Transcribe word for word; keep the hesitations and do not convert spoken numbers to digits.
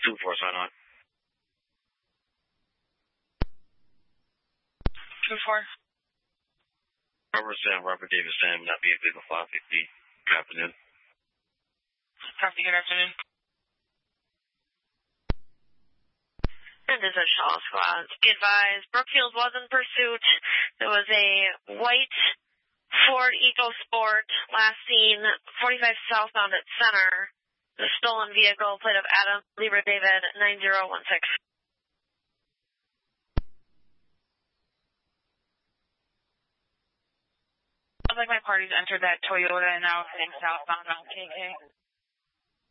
two four, sign on. two four. Robert Sam, Robert Davis Sam, not be a vehicle five fifty. Good afternoon. Copy, good afternoon. And this is Shaw Squad. Be advised, Brookfield was in pursuit. There was a white Ford EcoSport last seen forty-five southbound at Center. The stolen vehicle, plate of Adam Libra David nine zero one six. Sounds like my party's entered that Toyota and now heading southbound on K K.